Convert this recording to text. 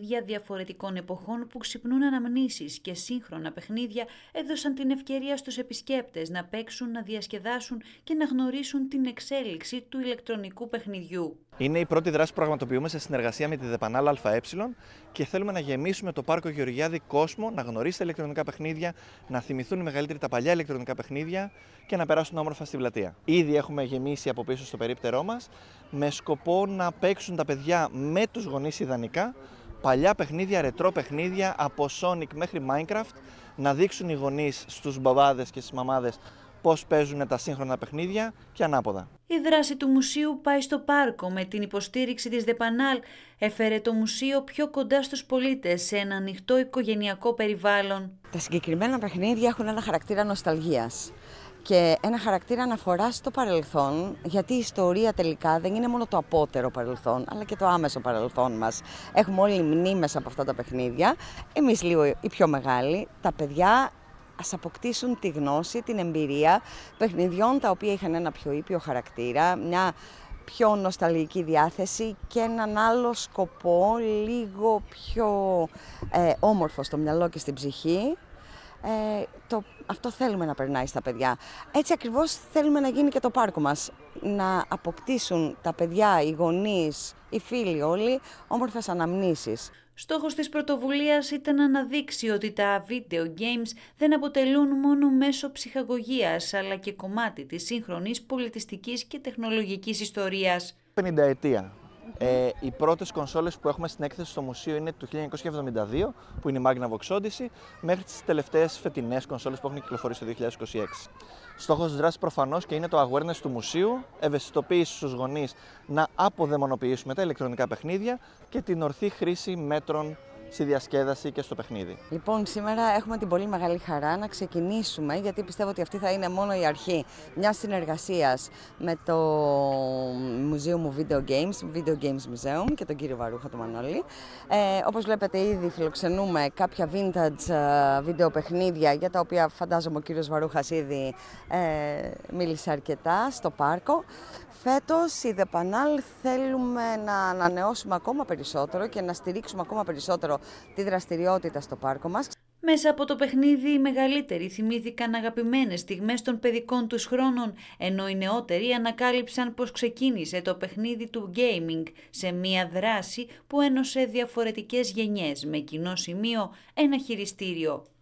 παιχνίδια διαφορετικών εποχών που ξυπνούν αναμνήσεις και σύγχρονα παιχνίδια έδωσαν την ευκαιρία στους επισκέπτες να παίξουν, να διασκεδάσουν και να γνωρίσουν την εξέλιξη του ηλεκτρονικού παιχνιδιού. Είναι η πρώτη δράση που πραγματοποιούμε σε συνεργασία με τη Δεπανάλ ΑΕ και θέλουμε να γεμίσουμε το πάρκο Γεωργιάδη κόσμο, να γνωρίσει τα ηλεκτρονικά παιχνίδια, να θυμηθούν οι μεγαλύτεροι τα παλιά ηλεκτρονικά παιχνίδια και να περάσουν όμορφα στη πλατεία. Ήδη έχουμε γεμίσει από πίσω στο περίπτερό μας με σκοπό να παίξουν τα παιδιά με τους γονείς ιδανικά παλιά παιχνίδια, ρετρό παιχνίδια από Sonic μέχρι Minecraft, να δείξουν οι γονείς στους μπαμπάδες και στις μαμάδες πώς παίζουν τα σύγχρονα παιχνίδια και ανάποδα. Η δράση του μουσείου πάει στο πάρκο. Με την υποστήριξη της Δεπανάλ έφερε το μουσείο πιο κοντά στους πολίτες σε ένα ανοιχτό οικογενειακό περιβάλλον. Τα συγκεκριμένα παιχνίδια έχουν ένα χαρακτήρα νοσταλγίας και ένα χαρακτήρα αναφοράς στο παρελθόν, γιατί η ιστορία τελικά δεν είναι μόνο το απότερο παρελθόν, αλλά και το άμεσο παρελθόν μας. Έχουμε όλοι μνήμες από αυτά τα παιχνίδια, εμείς λίγο οι πιο μεγάλοι, τα παιδιά ας αποκτήσουν τη γνώση, την εμπειρία παιχνιδιών τα οποία είχαν ένα πιο ήπιο χαρακτήρα, μια πιο νοσταλγική διάθεση και έναν άλλο σκοπό, λίγο πιο όμορφο στο μυαλό και στην ψυχή. Αυτό θέλουμε να περνάει στα παιδιά. Έτσι ακριβώς θέλουμε να γίνει και το πάρκο μας. Να αποκτήσουν τα παιδιά, οι γονείς, οι φίλοι όλοι, όμορφες αναμνήσεις. Στόχος της πρωτοβουλίας ήταν να αναδείξει ότι τα video games δεν αποτελούν μόνο μέσο ψυχαγωγίας, αλλά και κομμάτι της σύγχρονης πολιτιστικής και τεχνολογικής ιστορίας. 50 ετία. Οι πρώτες κονσόλες που έχουμε στην έκθεση στο μουσείο είναι του 1972, που είναι η Magnavox Odyssey, μέχρι τις τελευταίες φετινές κονσόλες που έχουν κυκλοφορήσει το 2026. Στόχος της δράσης προφανώς και είναι το awareness του μουσείου, ευαισθητοποίηση στους γονείς να αποδαιμονοποιήσουμε τα ηλεκτρονικά παιχνίδια και την ορθή χρήση μέτρων στη διασκέδαση και στο παιχνίδι. Λοιπόν, σήμερα έχουμε την πολύ μεγάλη χαρά να ξεκινήσουμε, γιατί πιστεύω ότι αυτή θα είναι μόνο η αρχή μιας συνεργασίας με το Μουζείο μου Video Games Museum και τον κύριο Βαρούχα, τον Μανώλη. Όπως βλέπετε, ήδη φιλοξενούμε κάποια vintage βιντεοπαιχνίδια, για τα οποία φαντάζομαι ο κύριος Βαρούχας ήδη μίλησε αρκετά στο πάρκο. Φέτος, η Δεπανάλ θέλουμε να ανανεώσουμε ακόμα περισσότερο και να στηρίξουμε ακόμα περισσότερο τη δραστηριότητα στο πάρκο μας. Μέσα από το παιχνίδι οι μεγαλύτεροι θυμήθηκαν αγαπημένες στιγμές των παιδικών τους χρόνων, ενώ οι νεότεροι ανακάλυψαν πως ξεκίνησε το παιχνίδι του gaming σε μια δράση που ένωσε διαφορετικές γενιές με κοινό σημείο ένα χειριστήριο.